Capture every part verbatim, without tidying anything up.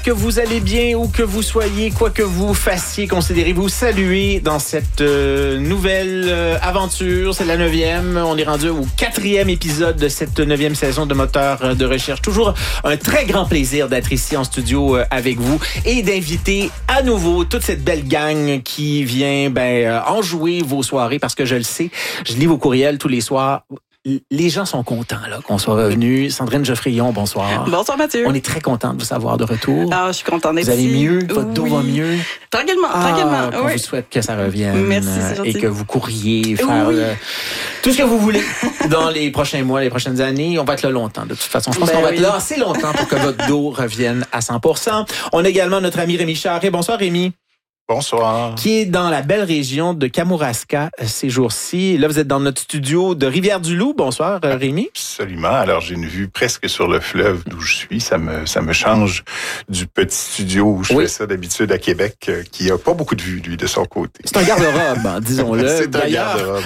Que vous allez bien ou que vous soyez, quoi que vous fassiez, considérez-vous saluer dans cette euh, nouvelle euh, aventure. C'est la neuvième. On est rendu au quatrième épisode de cette neuvième saison de Moteur de recherche. Toujours un très grand plaisir d'être ici en studio euh, avec vous et d'inviter à nouveau toute cette belle gang qui vient ben, euh, enjouer vos soirées parce que je le sais, je lis vos courriels tous les soirs. Les gens sont contents là qu'on soit revenus. Sandrine Geoffrion, bonsoir. Bonsoir Mathieu. On est très contents de vous savoir de retour. Ah, je suis contente d'être Vous allez ici. mieux? Votre dos oui. va mieux? Tranquillement, ah, tranquillement. On oui. vous souhaite que ça revienne. Merci, c'est gentil. Et que vous courriez faire oui. euh, tout ce que vous voulez dans les prochains mois, les prochaines années. On va être là longtemps. De toute façon, je pense ben qu'on va oui. être là assez longtemps pour que votre dos revienne à cent pour cent. On a également notre ami Rémi Charret. Bonsoir Rémi. Bonsoir. Qui est dans la belle région de Kamouraska ces jours-ci. Là, vous êtes dans notre studio de Rivière-du-Loup. Bonsoir, Rémi. Absolument. Alors, j'ai une vue presque sur le fleuve d'où je suis. Ça me ça me change du petit studio où je oui. fais ça d'habitude à Québec, euh, qui a pas beaucoup de vue, lui, de son côté. C'est un garde-robe, hein, disons-le. C'est un D'ailleurs, garde-robe.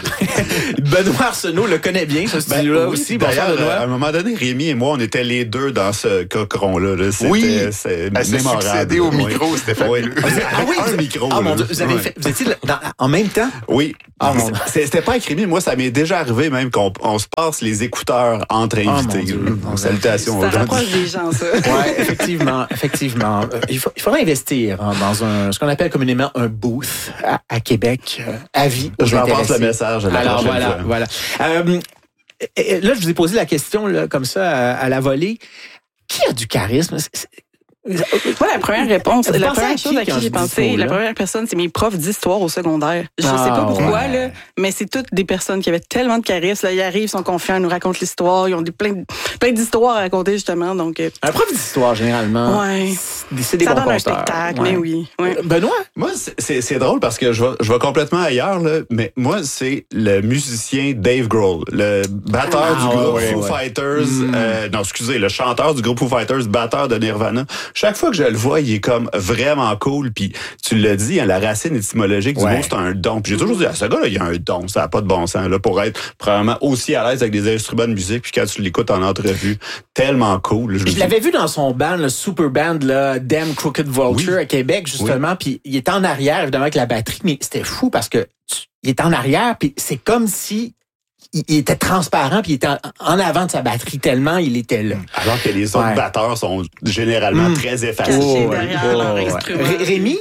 Benoît Arsenault le connaît bien, ce studio-là ben, oui, aussi. Bonsoir, d'ailleurs, Benoît. à un moment donné, Rémi et moi, on était les deux dans ce cochon-là. Là. C'était, Oui, c'est à se mémorable. succéder au oui. micro, c'était fabuleux. Oui. Ah oui, un vous- micro. Ah là. mon Dieu, vous avez Ouais. fait, vous étiez dans- en même temps? Oui. Ah, mon Dieu. C'est- C'était pas avec Rémi. Moi, ça m'est déjà arrivé même qu'on on se passe les écouteurs entre mon invités. Dieu. là. Bon, Salutations Ça aux gens. rapproche des gens, ça. Oui, effectivement, effectivement. Euh, Il, faut, il faudrait investir hein, dans un, ce qu'on appelle communément un booth à, à Québec, euh, à vie. aux Je leur passe intéressés. le message à la Alors prochaine voilà, fois. voilà. Euh, et- et là, je vous ai posé la question là, comme ça à, à la volée. Qui a du charisme? C'est- c'est- Moi, la première réponse, Vous la pensez à première qui chose à quand qui je j'ai dis pensé, ça, la là? première personne, c'est mes profs d'histoire au secondaire. Je Ah, sais pas pourquoi, ouais. là, mais c'est toutes des personnes qui avaient tellement de charisme. Là, ils arrivent, ils sont confiants, ils nous racontent l'histoire, ils ont des, plein, de- plein d'histoires à raconter, justement. Donc, euh, Un prof d'histoire, généralement, ouais. c'est c'est des Ça bons donne un consteurs. spectacle, Ouais. mais oui. Ouais. Euh, Benoît? Moi, c'est- c'est c'est drôle parce que je vais, je vais complètement ailleurs, là, mais moi, c'est le musicien Dave Grohl, le batteur Ah, du groupe ouais, Foo ouais. Fighters, Mm. euh, non, excusez, le chanteur du groupe Foo Fighters, batteur de Nirvana. Chaque fois que je le vois, il est comme vraiment cool, puis tu l'as dit, hein, la racine étymologique Ouais. du mot, c'est un don. Puis j'ai toujours dit, ah, ce gars-là, il a un don, ça n'a pas de bon sens, là, pour être probablement aussi à l'aise avec des instruments de musique, puis quand tu l'écoutes en entrevue, tellement cool. Je, me Je dis, l'avais vu dans son band, le super band, là, Damn Crooked Vulture Oui. à Québec, justement. Puis il était en arrière, évidemment, avec la batterie, mais c'était fou parce que tu- il était en arrière, puis c'est comme si il, il était transparent, puis il était en, en avant de sa batterie tellement il était là. alors que les autres Ouais. batteurs sont généralement Mm. très effacés. Cachés Oh, derrière ouais. leur Oh, ouais. instrument. Ré- Rémi?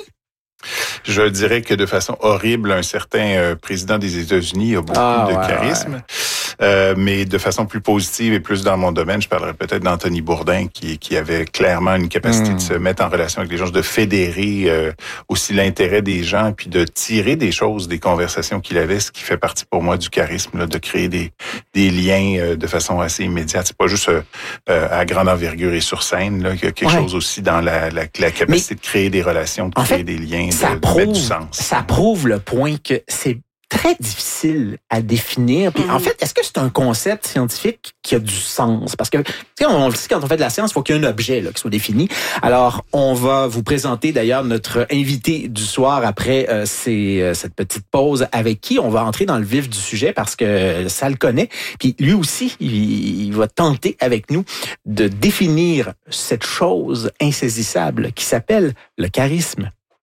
Je dirais que de façon horrible, un certain euh, président des États-Unis a beaucoup Ah, de ouais, charisme. Euh, mais de façon plus positive et plus dans mon domaine, je parlerais peut-être d'Anthony Bourdain, qui, qui avait clairement une capacité Mm. de se mettre en relation avec les gens, de fédérer euh, aussi l'intérêt des gens, puis de tirer des choses des conversations qu'il avait, ce qui fait partie pour moi du charisme, là, de créer des, des liens euh, de façon assez immédiate. C'est pas juste euh, euh, à grande envergure et sur scène, là, il y a quelque Ouais. chose aussi dans la, la, la capacité de créer des relations, de en créer fait, des liens, Ça de, de mettre prouve, du sens. ça prouve le point que c'est très difficile à définir. Puis, Mhm. en fait, est-ce que c'est un concept scientifique qui a du sens? Parce que, tu sais, on le sait, quand on fait de la science, il faut qu'il y ait un objet là, qui soit défini. Alors, on va vous présenter d'ailleurs notre invité du soir après euh, ces, euh, cette petite pause avec qui on va entrer dans le vif du sujet parce que ça le connaît. Puis lui aussi, il, il va tenter avec nous de définir cette chose insaisissable qui s'appelle le charisme.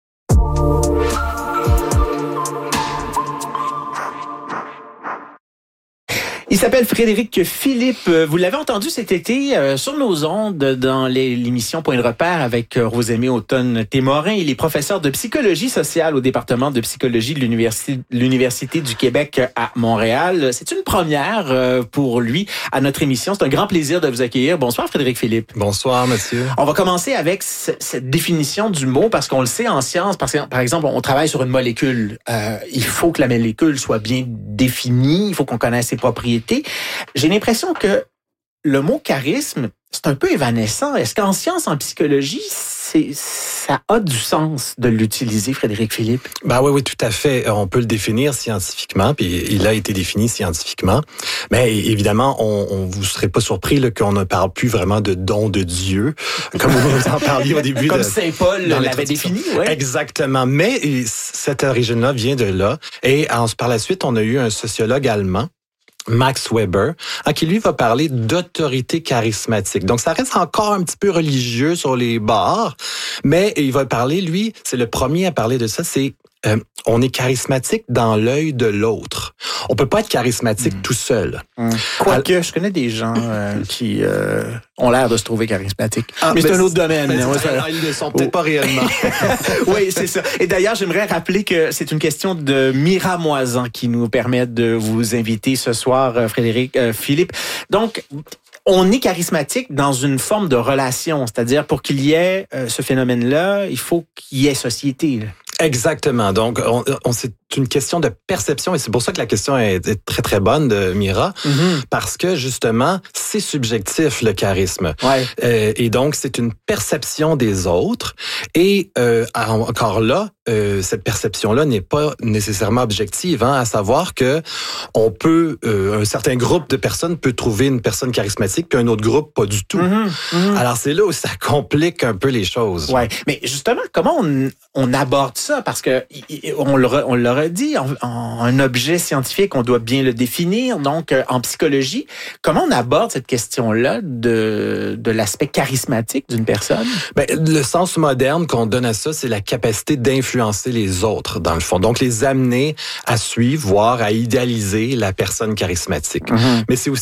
Il s'appelle Frédéric Philippe. Vous l'avez entendu cet été euh, sur nos ondes dans les- l'émission Point de repère avec euh, Rosemée Automne-Témorin. Il est professeur de psychologie sociale au département de psychologie de l'Université, l'Université du Québec à Montréal. C'est une première euh, pour lui à notre émission. C'est un grand plaisir de vous accueillir. Bonsoir Frédéric Philippe. Bonsoir, Mathieu. On va commencer avec ce- cette définition du mot parce qu'on le sait en science. Parce que, par exemple, on travaille sur une molécule. Euh, il faut que la molécule soit bien définie. Il faut qu'on connaisse ses propriétés. J'ai l'impression que le mot charisme, c'est un peu évanescent. Est-ce qu'en science, en psychologie, c'est, ça a du sens de l'utiliser, Frédéric Philippe? Ben oui, oui, tout à fait. On peut le définir scientifiquement, puis il a été défini scientifiquement. Mais évidemment, on, on vous serez pas surpris là, qu'on ne parle plus vraiment de don de Dieu, comme vous en parliez au début. Comme de, Saint Paul dans l'avait l'introduction. défini, ouais. Exactement. Mais cette origine-là vient de là. Et en, par la suite, on a eu un sociologue allemand, Max Weber, hein, qui lui va parler d'autorité charismatique. Donc, ça reste encore un petit peu religieux sur les bords, mais il va parler, lui, c'est le premier à parler de ça, c'est euh, on est charismatique dans l'œil de l'autre. On peut pas être charismatique mmh. tout seul. Mmh. Quoique, je connais des gens euh, qui euh, ont l'air de se trouver charismatiques. Ah, mais c'est un autre domaine. Ben, ouais, ça, ils ne sont peut-être oh. pas réellement. Oui, c'est ça. Et d'ailleurs, j'aimerais rappeler que c'est une question de Mira Moisan qui nous permet de vous inviter ce soir, Frédéric, euh, Philippe. Donc, on est charismatique dans une forme de relation, c'est-à-dire pour qu'il y ait euh, ce phénomène-là, il faut qu'il y ait société. Là. Exactement. Donc, on, on, c'est une question de perception et c'est pour ça que la question est, est très, très bonne de Mira, mm-hmm. parce que, justement, c'est subjectif, le charisme. Ouais. Euh, et donc, c'est une perception des autres. Et euh, encore là, euh, cette perception-là n'est pas nécessairement objective, hein, à savoir que on peut, euh, un certain groupe de personnes peut trouver une personne charismatique puis un autre groupe pas du tout. Mm-hmm. Mm-hmm. Alors, c'est là où ça complique un peu les choses. Ouais. Mais justement, comment on, on aborde ça? Parce que on le, on l'aurait dit, en, en, un objet scientifique, on doit bien le définir. Donc, euh, en psychologie, comment on aborde cette question-là de, de l'aspect charismatique d'une personne? Ben, le sens moderne qu'on donne à ça, c'est la capacité d'influencer les autres, dans le fond. Donc, les amener à suivre, voire à idéaliser la personne charismatique. Mm-hmm. Mais c'est aussi